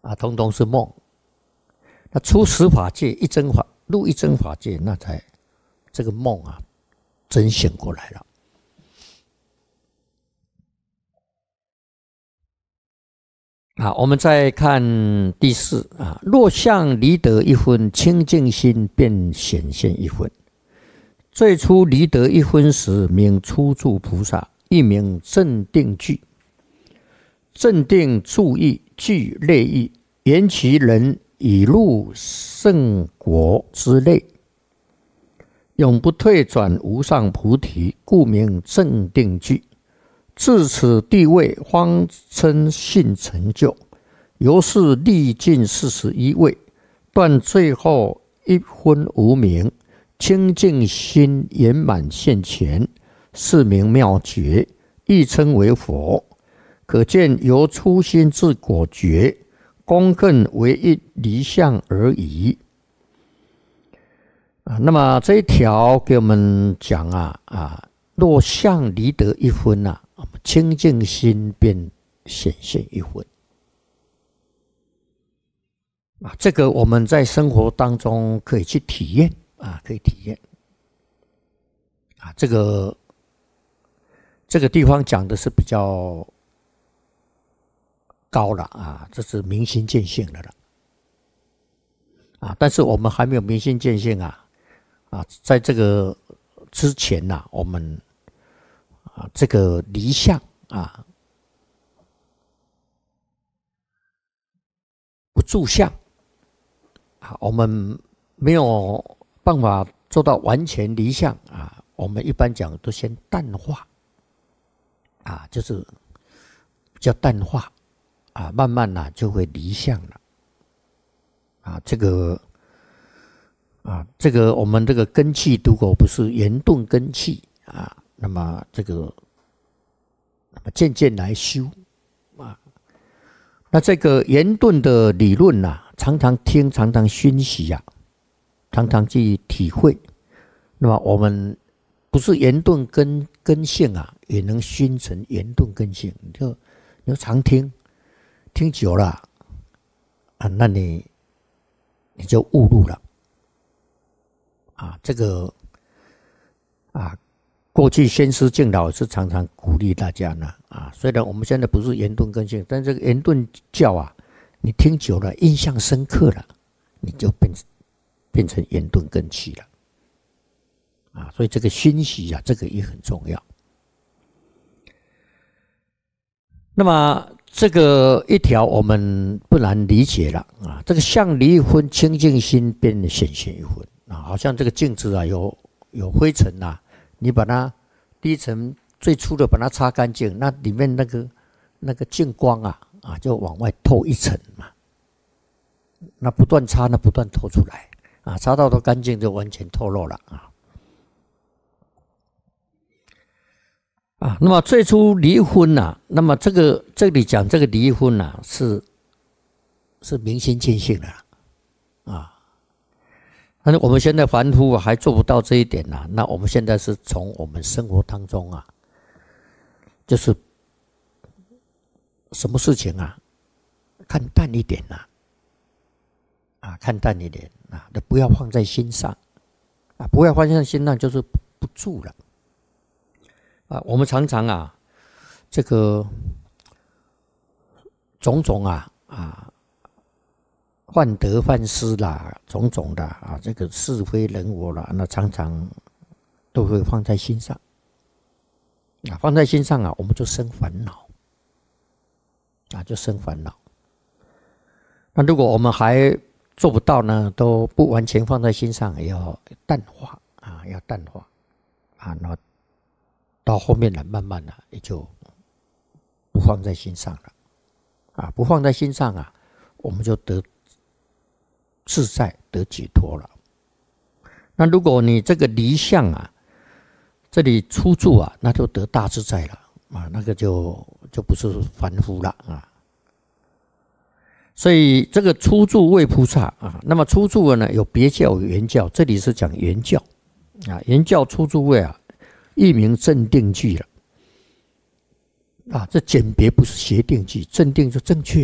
通通是梦。那出十法界一真法入一真法界，那才这个梦真醒过来了。我们再看第四若向离得一分，清净心便显现一分。最初离得一分时，名初住菩萨，亦名正定具。正定住意，具类意，言其人已入圣果之类，永不退转无上菩提，故名正定具。至此地位，方称信成就。由是历尽41位，断最后一分无明，清净心圆满现前，是名妙觉，亦称为佛。可见由初心至果觉，功更为一离相而已。那么这一条给我们讲若向离得一分清净心便显现一分。这个我们在生活当中可以去体验可以体验这个地方讲的是比较高了这是明心见性的了但是我们还没有明心见性在这个之前我们这个离相不住相我们没有办法做到完全离相我们一般讲都先淡化就是比较淡化慢慢就会离相了这个我们这个根器如果不是圆顿根器那么这个渐渐来修那这个圆顿的理论常常听，常常熏习常常去体会。那么我们不是圆顿根性也能熏成圆顿根性。你就常听久了那你就悟入了这个过去先师敬老是常常鼓励大家呢虽然我们现在不是圆顿根性，但这个圆顿教你听久了，印象深刻了，你就变成圆顿根器了所以这个熏习这个也很重要。那么这个一条我们不难理解了这个向离一分，清净心便显现一分好像这个镜子有灰尘你把它第一层最初的把它擦干净，那里面那个净光就往外透一层嘛，那不断擦，那不断透出来擦到都干净就完全透露了那么最初离婚那么这里讲这个离婚是明心见性的但是我们现在凡夫还做不到这一点那我们现在是从我们生活当中就是什么事情看淡一点看淡一点不要放在心上不要放在心上就是不住了我们常常这个种种患得患失啦，种种的这个是非人我啦，那常常都会放在心上放在心上我们就生烦恼就生烦恼。那如果我们还做不到呢，都不完全放在心上，也要淡化要淡化那到后面慢慢也就不放在心上了不放在心上我们就得自在，得解脱了。那如果你这个离相这里出住那就得大自在了那个就不是凡夫了所以这个初住位菩萨那么初住呢有别教有原教，这里是讲原教原教初住位一名正定具了这简别不是邪定具，正定就正确